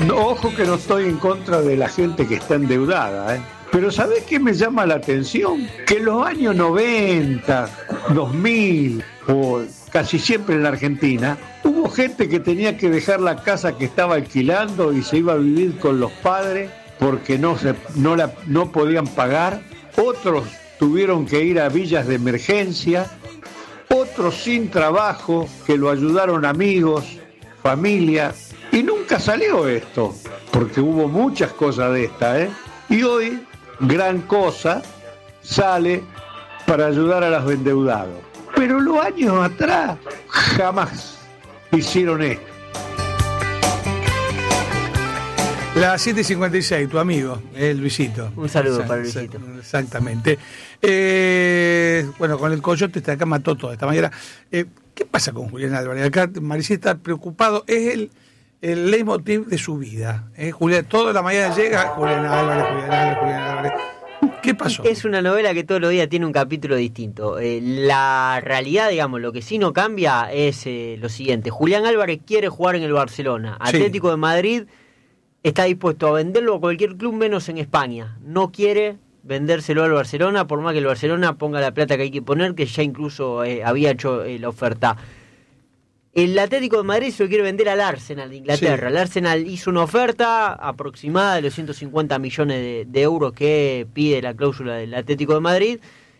No, ojo que no estoy en contra de la gente que está endeudada, ¿eh? Pero ¿sabés qué me llama la atención? Que en los años 90, 2000, o casi siempre en la Argentina, hubo gente que tenía que dejar la casa que estaba alquilando y se iba a vivir con los padres porque no podían pagar. Otros tuvieron que ir a villas de emergencia, otros sin trabajo, que lo ayudaron amigos, familia, y nunca salió esto, porque hubo muchas cosas de estas, ¿eh? Y hoy, gran cosa sale para ayudar a los endeudados. Pero los años atrás jamás hicieron esto. Las 7:56, tu amigo, Luisito. Un saludo para Luisito. Exactamente. Bueno, con el coyote hasta acá mató todo esta mañana. ¿Qué pasa con Julián Álvarez? Acá Maricel está preocupado. Es el leitmotiv de su vida. Julián, toda la mañana llega Julián Álvarez. ¿Qué pasó? Es una novela que todos los días tiene un capítulo distinto. La realidad, digamos, lo que sí no cambia es lo siguiente. Julián Álvarez quiere jugar en el Barcelona. Sí. Atlético de Madrid está dispuesto a venderlo a cualquier club menos en España. No quiere vendérselo al Barcelona, por más que el Barcelona ponga la plata que hay que poner, que ya incluso había hecho la oferta. El Atlético de Madrid se lo quiere vender al Arsenal de Inglaterra. Sí. El Arsenal hizo una oferta aproximada de los 150 millones de euros que pide la cláusula del Atlético de Madrid.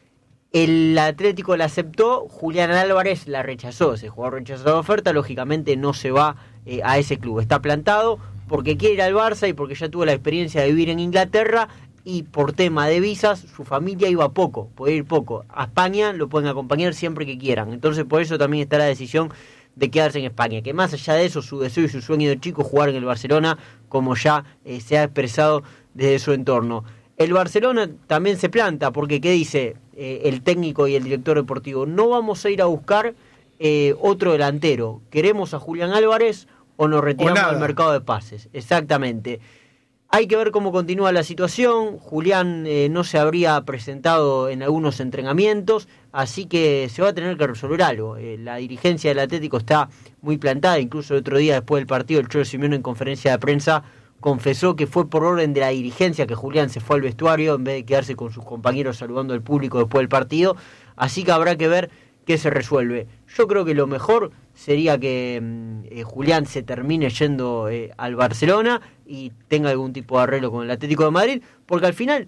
El Atlético la aceptó, Julián Álvarez la rechazó. Ese jugador rechazó la oferta, lógicamente no se va a ese club. Está plantado porque quiere ir al Barça y porque ya tuvo la experiencia de vivir en Inglaterra, y por tema de visas su familia iba poco, puede ir poco. A España lo pueden acompañar siempre que quieran. Entonces por eso también está la decisión de quedarse en España, que más allá de eso, su deseo y su sueño de chico jugar en el Barcelona, como ya se ha expresado desde su entorno. El Barcelona también se planta, porque ¿qué dice el técnico y el director deportivo? No vamos a ir a buscar otro delantero, queremos a Julián Álvarez o nos retiramos del mercado de pases. Exactamente. Hay que ver cómo continúa la situación. Julián no se habría presentado en algunos entrenamientos, así que se va a tener que resolver algo. La dirigencia del Atlético está muy plantada. Incluso el otro día, después del partido, el Cholo Simeone en conferencia de prensa confesó que fue por orden de la dirigencia que Julián se fue al vestuario en vez de quedarse con sus compañeros saludando al público después del partido. Así que habrá que ver qué se resuelve. Yo creo que lo mejor sería que Julián se termine yendo al Barcelona y tenga algún tipo de arreglo con el Atlético de Madrid, porque al final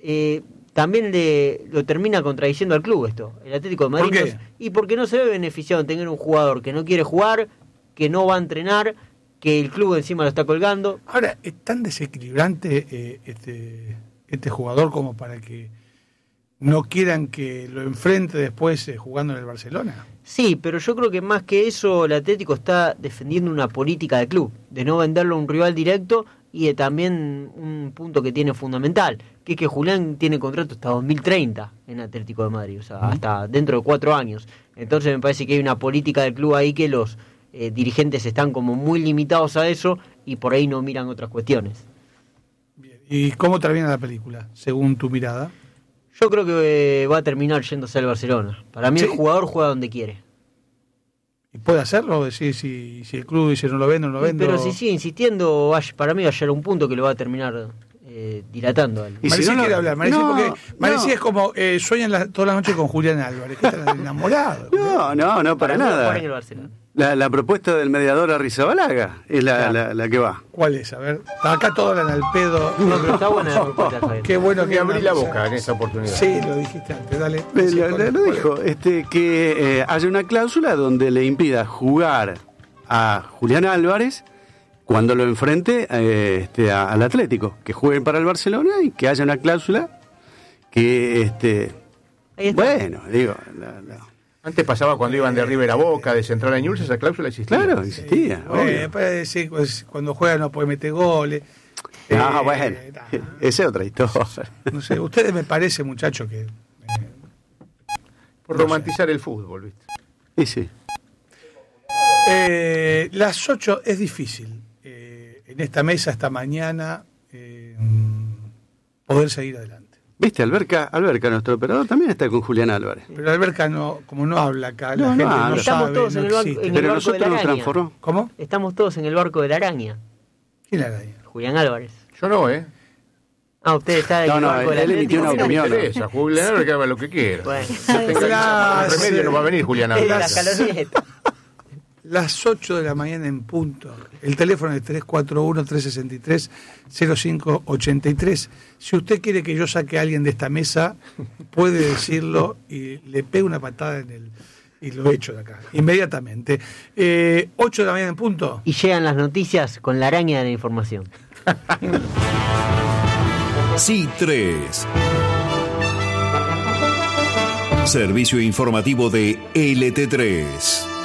también lo termina contradiciendo al club esto. El Atlético de Madrid. ¿Por qué? Y porque no se ve beneficiado en tener un jugador que no quiere jugar, que no va a entrenar, que el club encima lo está colgando. Ahora, ¿es tan desequilibrante este jugador como para que no quieran que lo enfrente después jugando en el Barcelona? Sí, pero yo creo que más que eso el Atlético está defendiendo una política de club, de no venderlo a un rival directo, y de también un punto que tiene fundamental, que es que Julián tiene contrato hasta 2030 en Atlético de Madrid, o sea, hasta dentro de 4 años. Entonces me parece que hay una política del club ahí que los dirigentes están como muy limitados a eso y por ahí no miran otras cuestiones. Bien. ¿Y cómo termina la película, según tu mirada? Yo creo que va a terminar yéndose al Barcelona. Para mí, sí, el jugador juega donde quiere. ¿Y puede hacerlo? Decir si el club dice no lo vendo, no lo vendo. Pero si sigue insistiendo, para mí va a llegar a un punto que lo va a terminar dilatando. Y Maricel quiere hablar, Maricel, porque Maricel es como sueñan toda la noche con Julián Álvarez, que está enamorado. No, para nada. Jugar en el Barcelona. La propuesta del mediador Arrizabalaga es la que va. ¿Cuál es? A ver, acá todos hablan al pedo. No, pero está buena la propuesta, Javier. Qué bueno que abrí la boca en esa oportunidad. Sí, lo dijiste antes, dale. Lo dijo, que haya una cláusula donde le impida jugar a Julián Álvarez cuando lo enfrente al Atlético, que jueguen para el Barcelona y que haya una cláusula que bueno, digo, antes pasaba cuando iban de River a Boca, de Central a Newell's, esa cláusula existía. Claro, existía. Sí, pues, cuando juega no puede meter goles. Bueno, esa es otra historia. No sé, ustedes me parece, muchachos, que por romantizar el fútbol, ¿viste? Sí, sí. Las 8 es difícil. En esta mesa, esta mañana, poder seguir adelante. ¿Viste? Alberca, nuestro operador, también está con Julián Álvarez. Pero Alberca, como no habla acá, la gente no estamos sabe, todos no en el existe. en Pero el barco nosotros de la nos araña. transformó. ¿Cómo? Estamos todos en el barco de la araña. ¿Quién la araña? Julián Álvarez. Yo no, ¿eh? Usted está de No, igual con el él emitió una Atlético. No me opinión. interesa. Julián Álvarez que haga lo que quiera. Bueno, Las- Remedio no va a venir Julián es de la Álvarez. escaloneta. Las 8 de la mañana en punto. El teléfono es 341-363-0583. Si usted quiere que yo saque a alguien de esta mesa, puede decirlo y le pego una patada en el... Y lo echo de acá, inmediatamente. 8 de la mañana en punto. Y llegan las noticias con la araña de la información. Sí3. Servicio informativo de LT3.